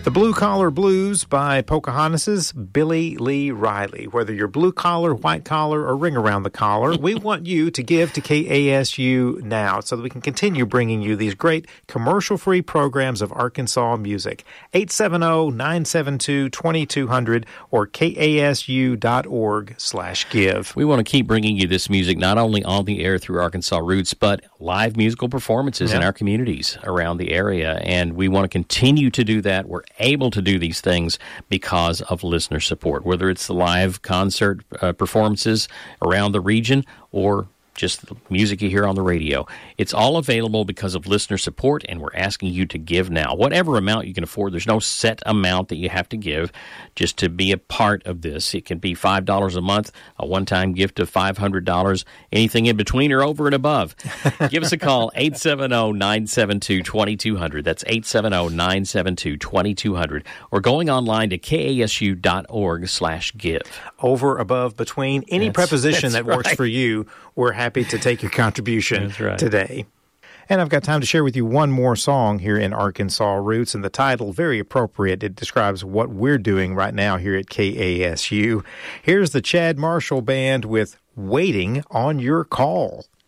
The Blue Collar Blues by Pocahontas's Billy Lee Riley. Whether you're blue collar, white collar, or ring around the collar, we want you to give to KASU now so that we can continue bringing you these great commercial-free programs of Arkansas music. 870-972-2200 or kasu.org/give. We want to keep bringing you this music not only on the air through Arkansas Roots, but live musical performances in our communities around the area. And we want to continue to do that. We're able to do these things because of listener support, whether it's the live concert performances around the region or just the music you hear on the radio. It's all available because of listener support, and we're asking you to give now. Whatever amount you can afford, there's no set amount that you have to give just to be a part of this. It can be $5 a month, a one-time gift of $500, anything in between or over and above. Give us a call, 870-972-2200. That's 870-972-2200. Or going online to kasu.org/give. Over, above, between, any preposition that works for you, we're happy to take your contribution today. And I've got time to share with you one more song here in Arkansas Roots, and the title, very appropriate. It describes what we're doing right now here at KASU. Here's the Chad Marshall Band with Waiting on Your Call.